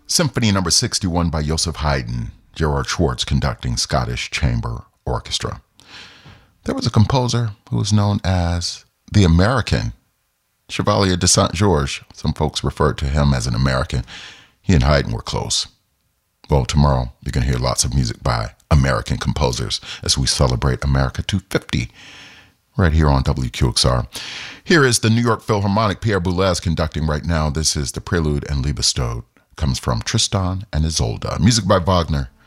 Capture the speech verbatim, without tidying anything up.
Symphony number sixty-one by Joseph Haydn, Gerard Schwartz conducting Scottish Chamber Orchestra. There was a composer who was known as the American, Chevalier de Saint-Georges. Some folks referred to him as an American. He and Haydn were close. Well, tomorrow you're going to hear lots of music by American composers as we celebrate America two fifty right here on W Q X R. Here is the New York Philharmonic, Pierre Boulez conducting right now. This is the Prelude and Liebestod. Comes from Tristan and Isolde. Music by Wagner.